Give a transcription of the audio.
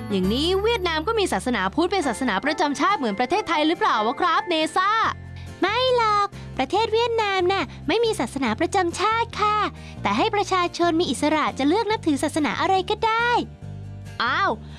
อย่างนี้เวียดนามก็มีศาสนาพุทธเป็นศาสนาประจำชาติเหมือนประเทศไทยหรือเปล่าวะครับเนซ่าไม่หรอกประเทศเวียดนามน่ะไม่มีศาสนาประจำชาติค่ะแต่ให้ประชาชนมีอิสระจะเลือกนับถือศาสนาอะไรก็ได้อ้าว